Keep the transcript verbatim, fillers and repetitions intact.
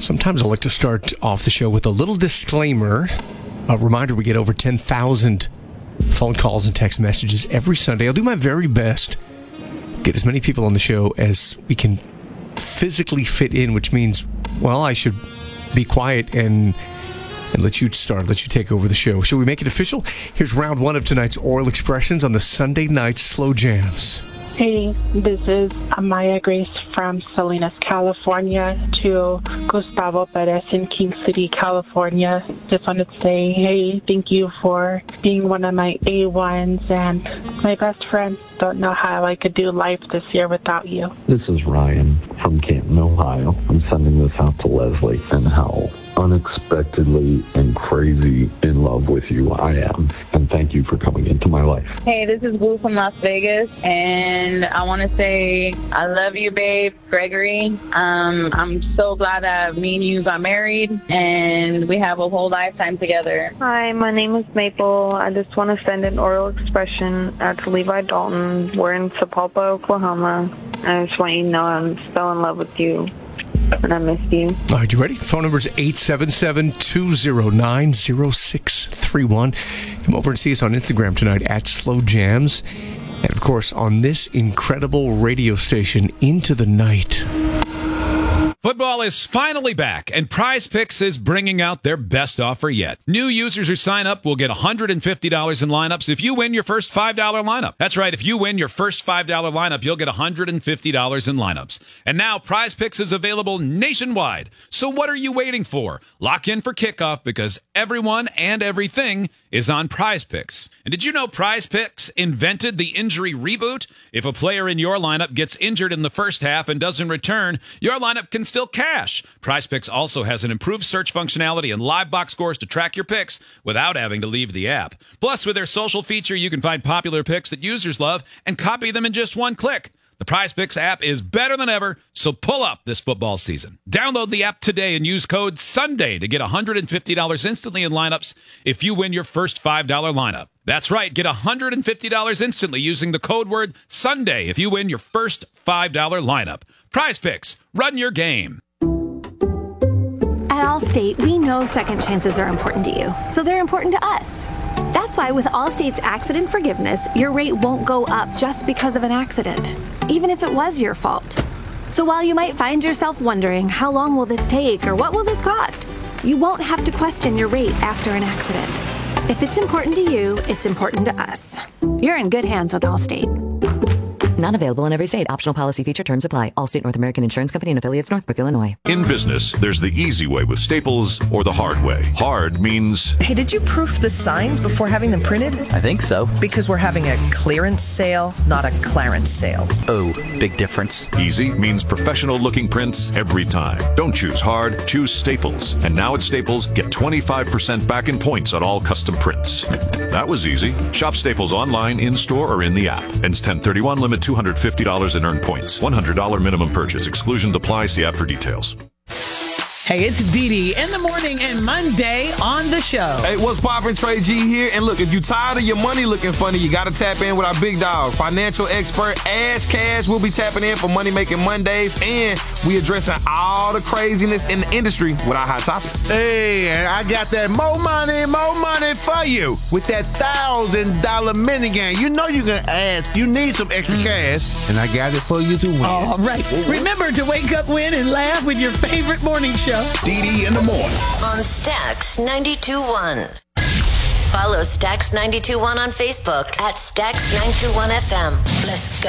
Sometimes I like to start off the show with a little disclaimer. A reminder, we get over ten thousand phone calls and text messages every Sunday. I'll do my very best to get as many people on the show as we can physically fit in, which means, well, I should be quiet and and let you start, let you take over the show. Shall we make it official? Here's round one of tonight's oral expressions on the Sunday night Slow Jams. Hey, this is Amaya Grace from Salinas, California, to Gustavo Perez in King City, California. Just wanted to say, hey, thank you for being one of my A ones and my best friend. Don't know how I could do life this year without you. This is Ryan from Canton, Ohio. I'm sending this out to Leslie and how unexpectedly and crazy in love with you I am. And thank you for coming into my life. Hey, this is Blue from Las Vegas, and I want to say I love you, babe, Gregory. Um, I'm so glad that me and you got married, and we have a whole lifetime together. Hi, my name is Maple. I just want to send an oral expression uh, to Levi Dalton. We're in Sapulpa, Oklahoma. I just want you to know I'm still in love with you. And I miss you. All right, you ready? Phone number is eight seven seven, two zero nine, zero six three one. Come over and see us on Instagram tonight at Slow Jams. And, of course, on this incredible radio station, Into the Night. Football is finally back, and Prize Picks is bringing out their best offer yet. New users who sign up will get one hundred fifty dollars in lineups if you win your first five dollars lineup. That's right, if you win your first five dollars lineup, you'll get one hundred fifty dollars in lineups. And now Prize Picks is available nationwide. So what are you waiting for? Lock in for kickoff because everyone and everything is on Prize Picks. And did you know Prize Picks invented the injury reboot? If a player in your lineup gets injured in the first half and doesn't return, your lineup can still cash. Prize Picks also has an improved search functionality and live box scores to track your picks without having to leave the app. Plus, with their social feature, you can find popular picks that users love and copy them in just one click. The Prize Picks app is better than ever, so pull up this football season. Download the app today and use code SUNDAY to get one hundred fifty dollars instantly in lineups if you win your first five dollars lineup. That's right, get one hundred fifty dollars instantly using the code word SUNDAY if you win your first five dollars lineup. Prize Picks, run your game. At Allstate, we know second chances are important to you, so they're important to us. That's why with Allstate's accident forgiveness, your rate won't go up just because of an accident, even if it was your fault. So while you might find yourself wondering, how long will this take or what will this cost? You won't have to question your rate after an accident. If it's important to you, it's important to us. You're in good hands with Allstate. Not available in every state. Optional policy feature terms apply. Allstate North American Insurance Company and affiliates, Northbrook, Illinois. In business, there's the easy way with Staples or the hard way. Hard means... Hey, did you proof the signs before having them printed? I think so. Because we're having a clearance sale, not a clarence sale. Oh, big difference. Easy means professional-looking prints every time. Don't choose hard, choose Staples. And now at Staples, get twenty-five percent back in points on all custom prints. That was easy. Shop Staples online, in-store, or in the app. Ends ten thirty-one, limit two hundred fifty dollars in earned points. one hundred dollars minimum purchase. Exclusion applies. See app for details. Hey, it's Dee Dee in the morning and Monday on the show. Hey, what's poppin'? Trey G here. And look, if you tired of your money looking funny, you got to tap in with our big dog, financial expert Ash Cash. We'll be tapping in for Money Making Mondays, and we addressing all the craziness in the industry with our hot topics. Hey, and I got that more money, more money for you with that thousand dollar minigame. You know you can ask. You need some extra mm. cash, and I got it for you to win. All right. Whoa. Remember to wake up, win, and laugh with your favorite morning show. Dee Dee in the morning. On Stax ninety-two point one. Follow Stax ninety-two point one on Facebook at Stax nine two one F M. Let's go.